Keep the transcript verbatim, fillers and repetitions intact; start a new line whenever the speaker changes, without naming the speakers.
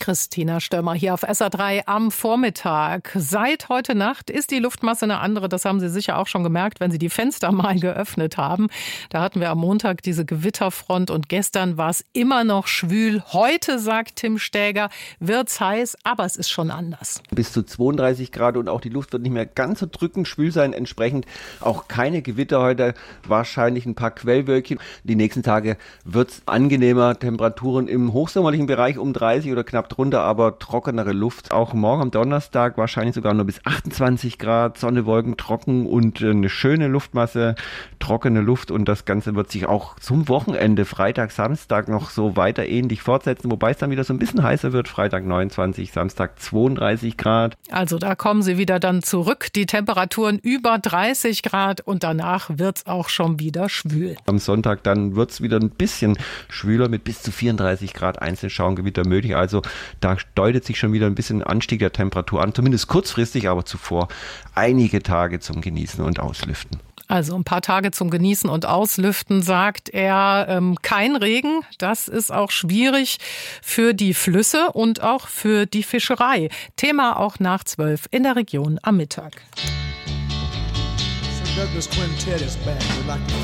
Christina Stürmer hier auf S R drei am Vormittag. Seit heute Nacht ist die Luftmasse eine andere. Das haben Sie sicher auch schon gemerkt, wenn Sie die Fenster mal geöffnet haben. Da hatten wir am Montag diese Gewitterfront und gestern war es immer noch schwül. Heute, sagt Tim Stäger, wird's heiß, aber es ist schon anders.
Bis zu zweiunddreißig Grad und auch die Luft wird nicht mehr ganz so drückend schwül sein. Entsprechend auch keine Gewitter heute, wahrscheinlich ein paar Quellwölkchen. Die nächsten Tage wird's angenehmer. Temperaturen im hochsommerlichen Bereich um dreißig oder knapp drunter, aber trockenere Luft. Auch morgen am Donnerstag wahrscheinlich sogar nur bis achtundzwanzig Grad, Sonne, Wolken, trocken und eine schöne Luftmasse, trockene Luft, und das Ganze wird sich auch zum Wochenende, Freitag, Samstag noch so weiter ähnlich fortsetzen, wobei es dann wieder so ein bisschen heißer wird. Freitag neunundzwanzig, Samstag zweiunddreißig Grad.
Also da kommen sie wieder dann zurück, die Temperaturen über dreißig Grad, und danach wird es auch schon wieder schwül.
Am Sonntag dann wird es wieder ein bisschen schwüler mit bis zu vierunddreißig Grad, einzelne Schauengewitter möglich. Also da deutet sich schon wieder ein bisschen Anstieg der Temperatur an, zumindest kurzfristig, aber zuvor einige Tage zum Genießen und Auslüften.
Also ein paar Tage zum Genießen und Auslüften, sagt er. Ähm, kein Regen, das ist auch schwierig für die Flüsse und auch für die Fischerei. Thema auch nach zwölf in der Region am Mittag.